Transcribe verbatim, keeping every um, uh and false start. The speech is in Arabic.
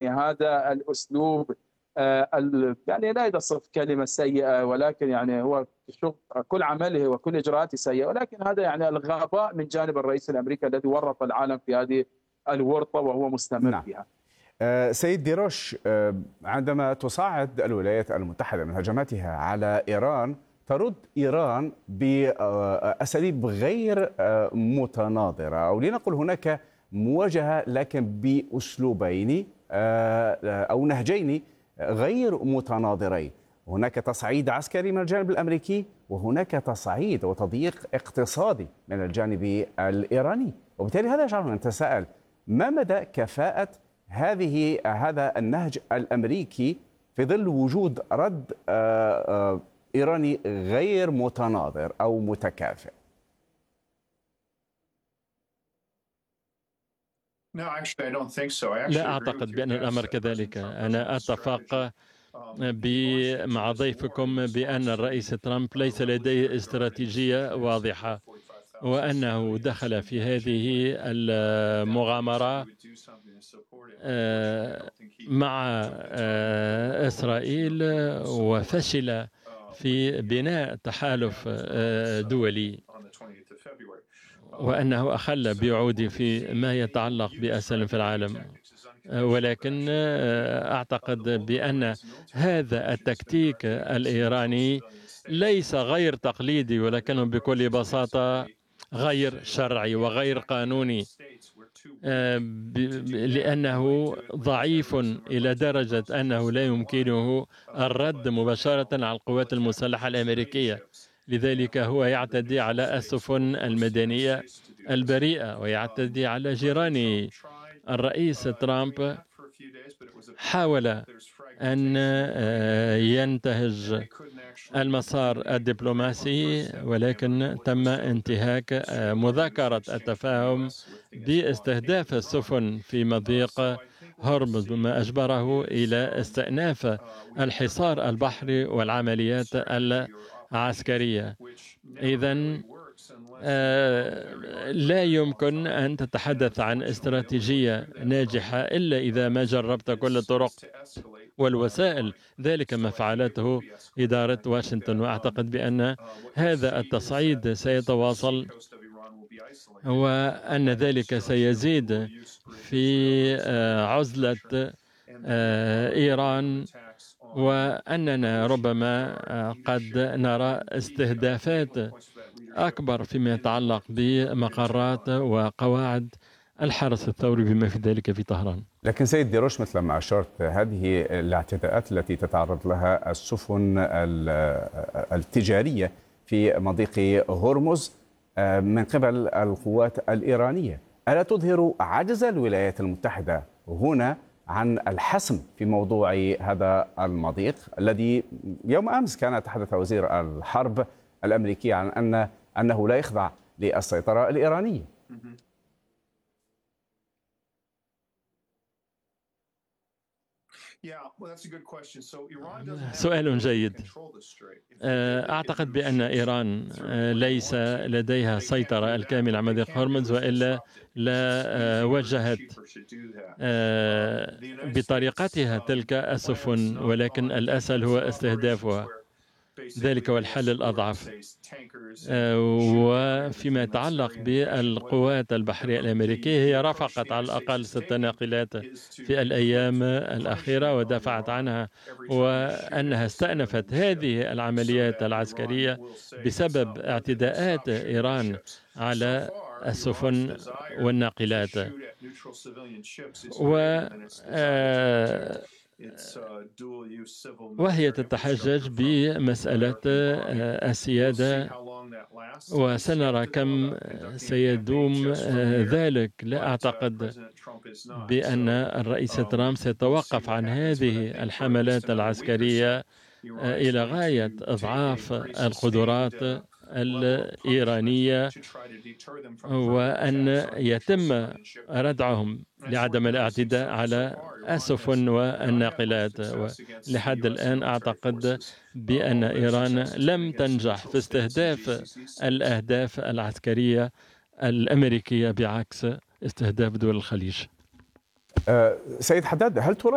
هذا الأسلوب آآ ال يعني لا يصف كلمة سيئة، ولكن يعني هو شوف كل عمله وكل إجراءاته سيئة، ولكن هذا يعني الغباء من جانب الرئيس الأمريكي الذي ورط العالم في هذه الورطة وهو مستمر نعم. فيها. آه، سيد ديروش، آه، عندما تصاعد الولايات المتحدة من هجماتها على إيران، ترد إيران بأساليب غير آه، متناظرة، أو لنقل هناك مواجهة لكن بأسلوبين آه، أو نهجين غير متناظرين. هناك تصعيد عسكري من الجانب الأمريكي، وهناك تصعيد وتضييق اقتصادي من الجانب الإيراني، وبالتالي هذا يجعلنا نتساءل: ما مدى كفاءة هذه هذا النهج الأمريكي في ظل وجود رد إيراني غير متناظر أو متكافئ؟ لا أعتقد بأن الأمر كذلك. أنا أتفق مع ضيفكم بأن الرئيس ترامب ليس لديه استراتيجية واضحة، وأنه دخل في هذه المغامرة مع إسرائيل وفشل في بناء تحالف دولي، وأنه أخل بوعوده في ما يتعلق بأسلم في العالم. ولكن أعتقد بأن هذا التكتيك الإيراني ليس غير تقليدي، ولكنه بكل بساطة غير شرعي وغير قانوني، لأنه ضعيف إلى درجة أنه لا يمكنه الرد مباشرة على القوات المسلحة الأمريكية. لذلك هو يعتدي على السفن المدنية البريئة ويعتدي على جيرانه. الرئيس ترامب حاول أن ينتهج المسار الدبلوماسي، ولكن تم انتهاك مذاكرة التفاهم باستهداف السفن في مضيق هرمز، مما أجبره إلى استئناف الحصار البحري والعمليات العسكرية. إذن لا يمكن أن تتحدث عن استراتيجية ناجحة إلا إذا ما جربت كل الطرق والوسائل. ذلك ما فعلته إدارة واشنطن، وأعتقد بأن هذا التصعيد سيتواصل، وأن ذلك سيزيد في عزلة إيران، وأننا ربما قد نرى استهدافات أكبر فيما يتعلق بمقرات وقواعد الحرس الثوري بما في ذلك في طهران. لكن سيد ديروش، مثل ما أشرت، هذه الاعتداءات التي تتعرض لها السفن التجارية في مضيق هرمز من قبل القوات الإيرانية، ألا تظهر عجز الولايات المتحدة هنا عن الحسم في موضوع هذا المضيق الذي يوم أمس كان تحدث وزير الحرب الأمريكي عن أن أنه لا يخضع للسيطرة الإيرانية؟ سؤال جيد. أعتقد بأن إيران ليس لديها سيطرة الكاملة على مضيق هرمز، وإلا لا وجهت بطريقتها تلك السفن، ولكن الأسهل هو استهدافها. ذلك هو الحل الأضعف. وفيما يتعلق بالقوات البحرية الأمريكية، هي رافقت على الأقل ست ناقلات في الأيام الأخيرة ودافعت عنها، وأنها استأنفت هذه العمليات العسكرية بسبب اعتداءات إيران على السفن والناقلات. و وهي تتحجج بمسألة السيادة، وسنرى كم سيدوم ذلك. لا أعتقد بأن الرئيس ترامب سيتوقف عن هذه الحملات العسكرية إلى غاية إضعاف القدرات الإيرانية، وأن يتم ردعهم لعدم الاعتداء على السفن والناقلات. ولحد الآن أعتقد بأن إيران لم تنجح في استهداف الأهداف العسكرية الأمريكية بعكس استهداف دول الخليج. سيد حداد، هل ترى